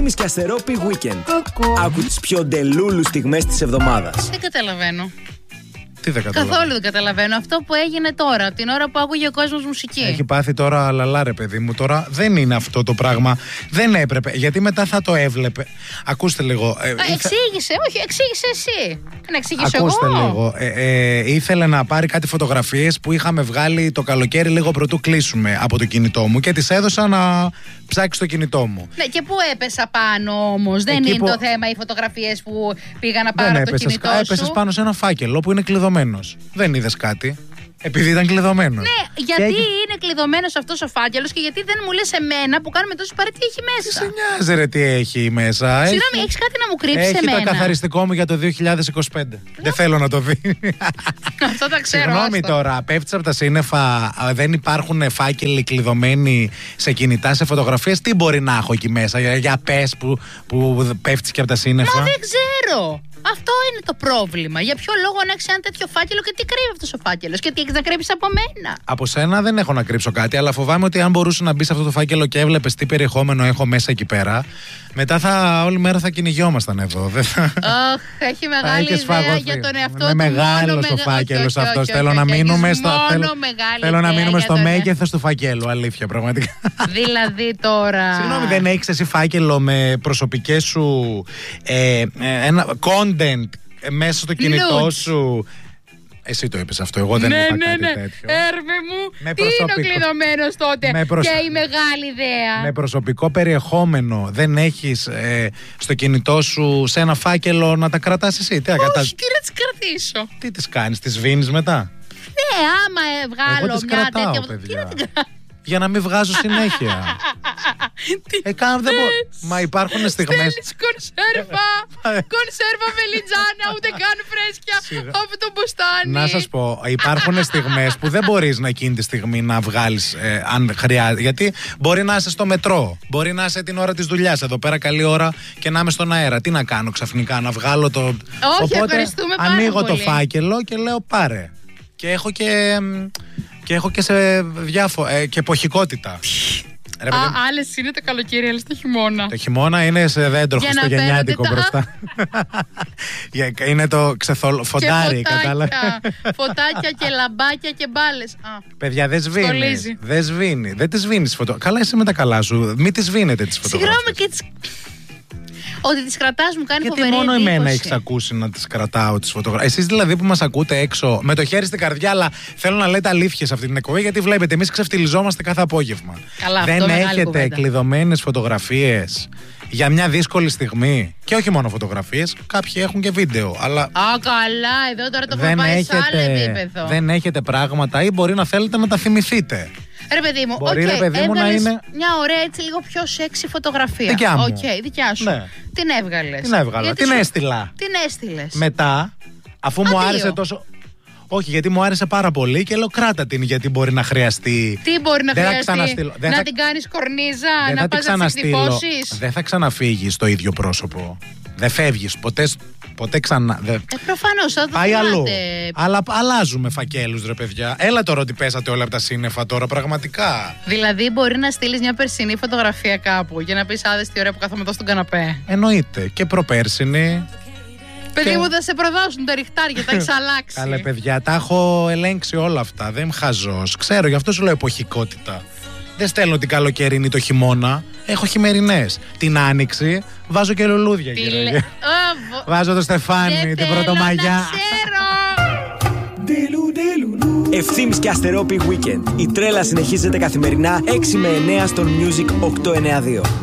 Ευθύμης και Αστερόπη Weekend. Άκου τις πιο ντελούλου στιγμές της εβδομάδας. Δεν καταλαβαίνω. Τι δεν καταλαβαίνω. Καθόλου δεν καταλαβαίνω. Αυτό που έγινε τώρα, την ώρα που άκουγε ο κόσμος μουσική. Έχει πάθει τώρα λαλά, ρε παιδί μου. Τώρα δεν είναι αυτό το πράγμα. Δεν έπρεπε. Γιατί μετά θα το έβλεπε. Ακούστε λίγο. Εξήγησε, όχι, εξήγησε εσύ. Δεν εξηγήσω εγώ. Ακούστε λίγο. Ήθελε να πάρει κάτι φωτογραφίες που είχαμε βγάλει το καλοκαίρι λίγο πρωτού κλείσουμε από το κινητό μου και τις έδωσα να ψάξει το κινητό μου. Ναι, και πού έπεσα πάνω όμως. Δεν είναι το θέμα οι φωτογραφίες που πήγα να πάρω το κινητό σου. Έπεσες πάνω σε ένα φάκελο που είναι κλειδωμένος. Δεν είδες κάτι. Επειδή ήταν κλειδωμένος. Ναι, γιατί είναι κλειδωμένος αυτός ο φάκελος και γιατί δεν μου λες εμένα που κάνουμε τόση παρέα τι έχει μέσα. Τι σε νοιάζει ρε τι έχει μέσα. Συγγνώμη, έχεις κάτι να μου κρύψεις εμένα? Έχει το καθαριστικό μου για το 2025. Δεν θέλω να το δει. Αυτό τα ξέρω. Συγγνώμη τώρα, πέφτεις από τα σύννεφα, δεν υπάρχουν φάκελοι κλειδωμένοι σε κινητά, σε φωτογραφίες. Τι μπορεί να έχω εκεί μέσα, για πες που πέφτεις και από τα σύννεφα. Μα δεν ξέρω. Αυτό είναι το πρόβλημα. Για ποιο λόγο να έχεις ένα τέτοιο φάκελο και τι κρύβει αυτός ο φάκελος και τι έχεις να κρύψεις από μένα? Από σένα δεν έχω να κρύψω κάτι, αλλά φοβάμαι ότι αν μπορούσε να μπει σε αυτό το φάκελο και έβλεπες τι περιεχόμενο έχω μέσα εκεί πέρα, μετά όλη μέρα θα κινηγιόμασταν εδώ. Έχει μεγάλη ιδέα για τον εαυτό του. Είναι μεγάλος ο φάκελος αυτός. Θέλω να μείνουμε στο μέγεθος του φακέλου. Αλήθεια, πραγματικά. Δηλαδή τώρα. Συγγνώμη, δεν έχεις εσύ φάκελο με προσωπικές σου ένα content μέσα στο κινητό σου? Εσύ το είπες αυτό, εγώ δεν είπα κάτι τέτοιο. Έρβε μου, τι είναι ο κλειδωμένος τότε και η μεγάλη ιδέα. Με προσωπικό περιεχόμενο δεν έχεις στο κινητό σου σε ένα φάκελο να τα κρατάς εσύ? Όχι, τι να τις κρατήσω? Τι τις κάνεις, τις σβήνεις μετά? Ναι, άμα βγάλω μια τέτοια. Τι να την κάνω? Για να μην βγάζω συνέχεια. Μα υπάρχουν στιγμές. Στέλνεις κονσέρβα μελιτζάνα, ούτε καν φρέσκια από το μπουστάνι. Να σας πω, υπάρχουν στιγμές που δεν μπορείς να εκείνη τη στιγμή να βγάλεις αν χρειάζεται. Γιατί μπορεί να είσαι στο μετρό, μπορεί να είσαι την ώρα της δουλειάς εδώ πέρα καλή ώρα και να είμαι στον αέρα. Τι να κάνω ξαφνικά, να βγάλω το... Όχι, ευχαριστούμε πάρα πολύ. Ανοίγω το φάκελο και λέω πάρε. Και έχω και σε και εποχικότητα. Άλλες είναι το καλοκαίρι, άλλες το χειμώνα. Το χειμώνα είναι σε δέντρο χριστουγεννιάτικο μπροστά. Είναι το φωτάρι, κατάλαβα. Φωτάκια και λαμπάκια και μπάλες. Παιδιά, δεν σβήνει. Δεν σβήνει. Δεν τη σβήνει φωτογραφία. Καλά, εσύ με τα καλά σου. Μην τη σβήνετε τις φωτογραφίες. Συγγνώμη και ότι τις κρατάς μου κάνει φοβερή εντύπωση. Γιατί μόνο εμένα έχεις ακούσει να τις κρατάω τις φωτογραφίες? Εσείς δηλαδή που μας ακούτε έξω με το χέρι στην καρδιά, αλλά θέλω να λέτε αλήθειες σε αυτή την εκπομπή, γιατί βλέπετε εμείς ξεφτιλιζόμαστε κάθε απόγευμα. Καλά, δεν έχετε κλειδωμένες φωτογραφίες για μια δύσκολη στιγμή? Και όχι μόνο φωτογραφίες, κάποιοι έχουν και βίντεο. Αλλά καλά, εδώ τώρα το έχουμε πάει σε άλλο επίπεδο. Δεν έχετε πράγματα ή μπορεί να θέλετε να τα θυμηθείτε? Ρε παιδί μου, έβγαλες μια ωραία έτσι λίγο πιο σεξι φωτογραφία. Δικιά μου. Δικιά σου. Ναι. Την έβγαλες. Την έβγαλα. Την έστειλα. Την έστειλες. Μετά, αφού μου άρεσε τόσο... Όχι, γιατί μου άρεσε πάρα πολύ και λέω κράτα την, γιατί μπορεί να χρειαστεί. Τι μπορεί να χρειαστεί? Να την κάνεις κορνίζα, να πας να τις εκτυπώσεις? Δεν θα ξαναφύγεις το ίδιο πρόσωπο. Δεν φεύγεις ποτέ ξανά. Προφανώς θα το πάει αλλού. Αλλά αλλάζουμε φακέλους, ρε παιδιά. Έλα τώρα ότι πέσατε όλα από τα σύννεφα τώρα, πραγματικά. Δηλαδή, μπορεί να στείλεις μια περσινή φωτογραφία κάπου για να πεις άδες τι ωραία που κάθομαι εδώ στον καναπέ. Εννοείται. Και προπέρσινη. Παιδί μου, θα σε προδώσουν τα ριχτάρια, τα έχεις αλλάξει. Καλέ, παιδιά, τα έχω ελέγξει όλα αυτά. Δεν είμαι χαζός. Ξέρω, γι' αυτό σου λέω εποχικότητα. Δεν στέλνω την καλοκαιρινή το χειμώνα. Έχω χειμερινές. Την άνοιξη βάζω και λουλούδια. Βάζω το Στεφάνι, την Πρωτομαγιά. Ευθύμης και Αστερόπη Weekend. Η τρέλα συνεχίζεται καθημερινά 6 με 9 στον Music 892.